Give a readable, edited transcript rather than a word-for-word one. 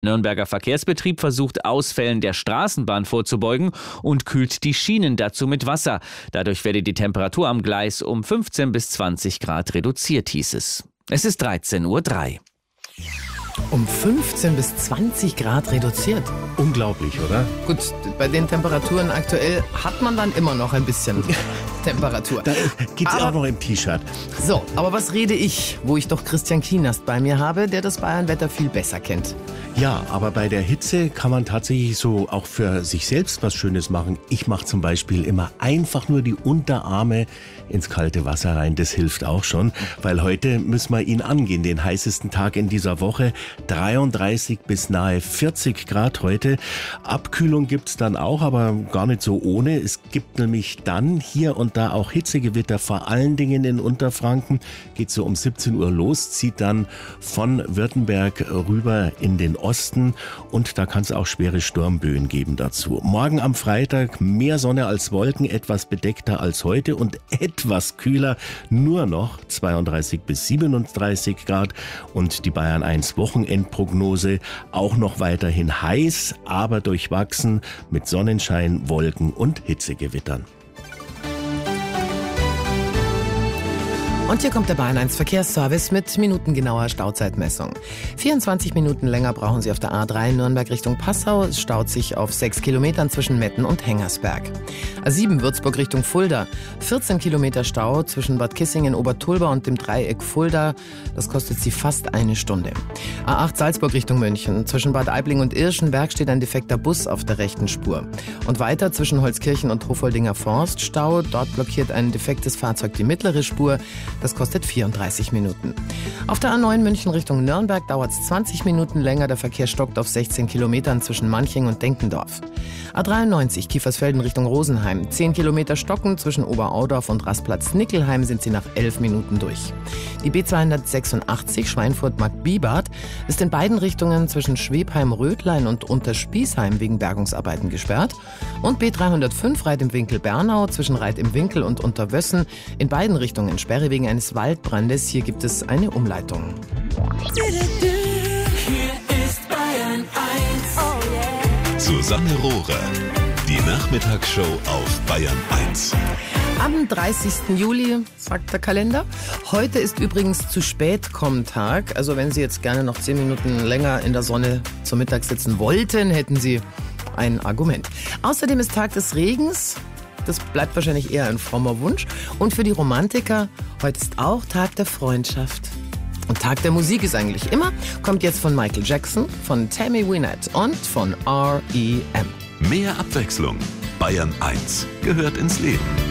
Nürnberger Verkehrsbetrieb versucht, Ausfällen der Straßenbahn vorzubeugen und kühlt die Schienen dazu mit Wasser. Dadurch werde die Temperatur am Gleis um 15 bis 20 Grad reduziert, hieß es. Es ist 13:03 Uhr. Um 15 bis 20 Grad reduziert. Unglaublich, oder? Gut, bei den Temperaturen aktuell hat man dann immer noch ein bisschen Temperatur. Da geht's auch noch im T-Shirt. So, aber was rede ich, wo ich doch Christian Kienast bei mir habe, der das Bayernwetter viel besser kennt. Ja, aber bei der Hitze kann man tatsächlich so auch für sich selbst was Schönes machen. Ich mache zum Beispiel immer einfach nur die Unterarme ins kalte Wasser rein. Das hilft auch schon, weil heute müssen wir ihn angehen, den heißesten Tag in dieser Woche. 33 bis nahe 40 Grad heute. Abkühlung gibt's dann auch, aber gar nicht so ohne. Es gibt nämlich dann hier und da auch Hitzegewitter, vor allen Dingen in Unterfranken. Geht so um 17 Uhr los, zieht dann von Württemberg rüber in den Osten und da kann es auch schwere Sturmböen geben dazu. Morgen am Freitag mehr Sonne als Wolken, etwas bedeckter als heute und etwas kühler, nur noch 32 bis 37 Grad und die Bayern 1 Wochenendprognose auch noch weiterhin heiß, aber durchwachsen mit Sonnenschein, Wolken und Hitzegewittern. Und hier kommt der Bayern 1 Verkehrsservice mit minutengenauer Stauzeitmessung. 24 Minuten länger brauchen Sie auf der A3 Nürnberg Richtung Passau. Es staut sich auf 6 Kilometern zwischen Metten und Hengersberg. A7 Würzburg Richtung Fulda. 14 Kilometer Stau zwischen Bad Kissingen, Obertulba und dem Dreieck Fulda. Das kostet Sie fast eine Stunde. A8 Salzburg Richtung München. Zwischen Bad Aibling und Irschenberg steht ein defekter Bus auf der rechten Spur. Und weiter zwischen Holzkirchen und Hofoldinger Forst Stau. Dort blockiert ein defektes Fahrzeug die mittlere Spur. Das kostet 34 Minuten. Auf der A9 München Richtung Nürnberg dauert es 20 Minuten länger. Der Verkehr stockt auf 16 Kilometern zwischen Manching und Denkendorf. A93 Kiefersfelden Richtung Rosenheim. 10 Kilometer stocken zwischen Oberaudorf und Rastplatz-Nickelheim sind sie nach 11 Minuten durch. Die B286 Schweinfurt-Marktbibart ist in beiden Richtungen zwischen Schwebheim-Rödlein und Unterspießheim wegen Bergungsarbeiten gesperrt. Und B305 Reit im Winkel Bernau zwischen Reit im Winkel und Unterwössen in beiden Richtungen Sperre wegen eines Waldbrandes. Hier gibt es eine Umleitung. Hier ist Bayern 1. Susanne Rohrer. Die Nachmittagsshow auf Bayern 1. Am 30. Juli, sagt der Kalender. Heute ist übrigens Zu-Spät-Komm-Tag. Also wenn Sie jetzt gerne noch 10 Minuten länger in der Sonne zum Mittag sitzen wollten, hätten Sie ein Argument. Außerdem ist Tag des Regens. Das bleibt wahrscheinlich eher ein frommer Wunsch. Und für die Romantiker, heute ist auch Tag der Freundschaft. Und Tag der Musik ist eigentlich immer. Kommt jetzt von Michael Jackson, von Tammy Wynette und von R.E.M. Mehr Abwechslung. Bayern 1 gehört ins Leben.